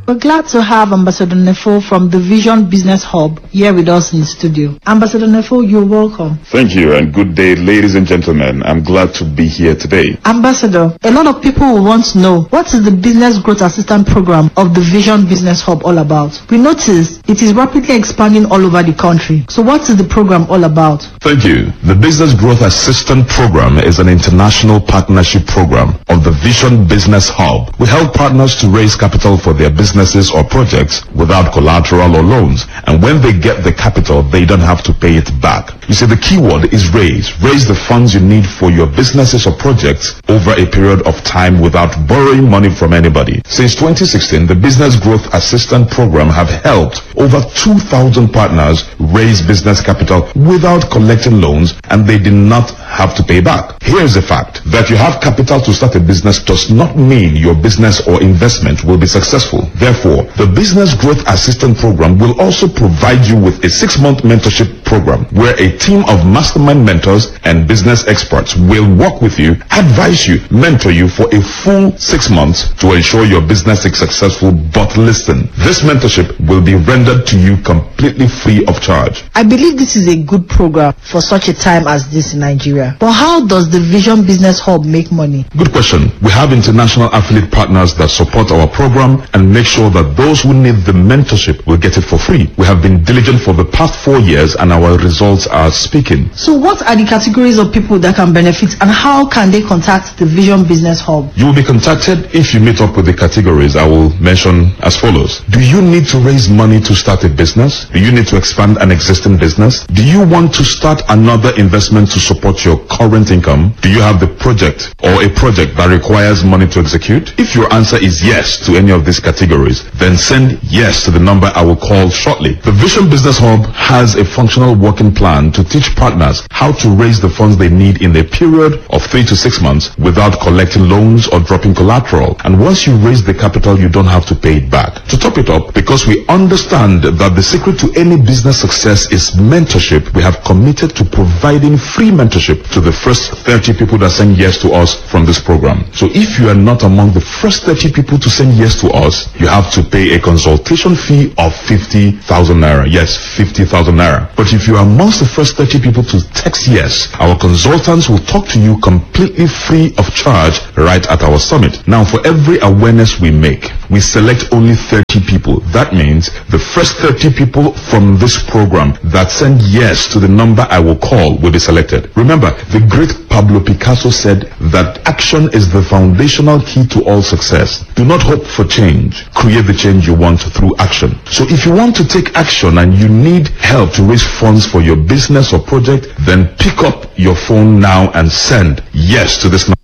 We're glad to have Ambassador Nefo from the Vision Business Hub here with us in the studio. Ambassador Nefo, you're welcome. Thank you and good day, ladies and gentlemen. I'm glad to be here today. Ambassador, a lot of people will want to know, what is the Business Growth Assistant Program of the Vision Business Hub all about? We notice it is rapidly expanding all over the country. So what is the program all about? Thank you. The Business Growth Assistant Program is an international partnership program of the Vision Business Hub. We help partners to raise capital for their businesses or projects without collateral or loans. And when they get the capital, they don't have to pay it back. You see, the key word is raise. Raise the funds you need for your businesses or projects over a period of time without borrowing money from anybody. Since 2016, the Business Growth Assistant Program have helped over 2,000 partners raise business capital without collecting loans, and they did not have to pay back. Here's the fact: that you have capital to start a business does not mean your business or investment will be successful. Therefore, the Business Growth Assistant Program will also provide you with a 6-month mentorship program where a team of mastermind mentors and business experts will work with you, advise you, mentor you for a full 6 months to ensure your business is successful. But listen, this mentorship will be rendered to you completely free of charge. I believe this is a good program for such a time as this in Nigeria. But how does the Vision Business Hub make money? Good question. We have international affiliate partners that support our program and make sure that those who need the mentorship will get it for free. We have been diligent for the past 4 years and our results are speaking. So what are the categories of people that can benefit, and how can they contact the Vision Business Hub? You will be contacted if you meet up with the categories I will mention as follows. Do you need to raise money to start a business? Do you need to expand an existing business? Do you want to start another investment to support your current income? Do you have the project or a project that requires money to execute? If your answer is yes to any of these categories, then send yes to the number I will call shortly. The Vision Business Hub has a functional working plan to teach partners how to raise the funds they need in a period of 3 to 6 months without collecting loans or dropping collateral. And once you raise the capital, you don't have to pay it back. To top it up, because we understand that the secret to any business success is mentorship, we have committed to providing free mentorship to the first 30 people that send yes to us from this program. So if you are not among the first 30 people to send yes to us, you have to pay a consultation fee of 50,000 naira. Yes, 50,000 naira. But if you are amongst the first 30 people to text yes, our consultants will talk to you completely free of charge right at our summit. Now, for every awareness we make, we select only 30 people. That means the first 30 people from this program that send yes to the number I will call will be selected. Remember, the great Pablo Picasso said that action is the foundational key to all success. Do not hope for change. Create the change you want through action. So if you want to take action and you need help to raise funds for your business or project, then pick up your phone now and send yes to this number.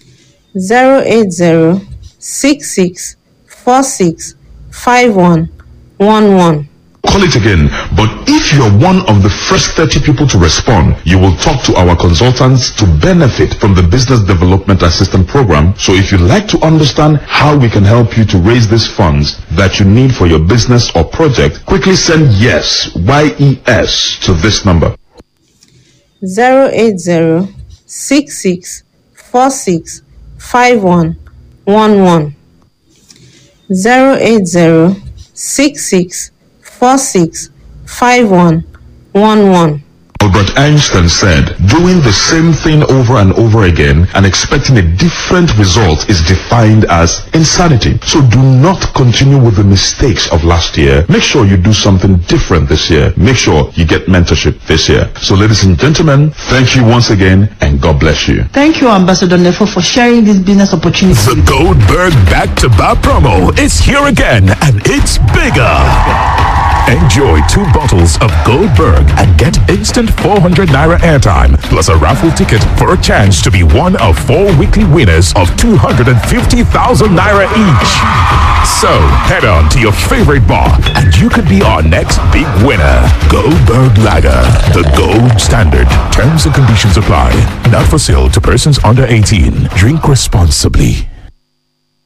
080-6646-5111. Call it again. But if you're one of the first 30 people to respond, you will talk to our consultants to benefit from the Business Development Assistant Program. So if you'd like to understand how we can help you to raise these funds that you need for your business or project, quickly send yes, YES, to this number. 080-6646-5111. 080-6646-5111. Albert Einstein said, doing the same thing over and over again and expecting a different result is defined as insanity. So do not continue with the mistakes of last year. Make sure you do something different this year. Make sure you get mentorship this year. So ladies and gentlemen, thank you once again and God bless you. Thank you, Ambassador Nefo, for sharing this business opportunity. The Goldberg back-to-back promo is here again, and it's bigger. Enjoy 2 bottles of Goldberg and get instant 400 naira airtime plus a raffle ticket for a chance to be one of 4 weekly winners of 250,000 naira each. So head on to your favorite bar and you could be our next big winner. Goldberg Lager, the gold standard. Terms and conditions apply. Not for sale to persons under 18. Drink responsibly.